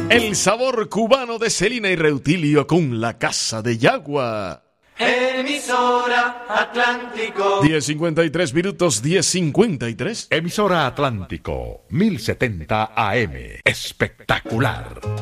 El sabor cubano de Celina y Reutilio con la Casa de Yagua. Emisora Atlántico. 10:53 minutos, 10:53. Emisora Atlántico, 1070 AM. Espectacular.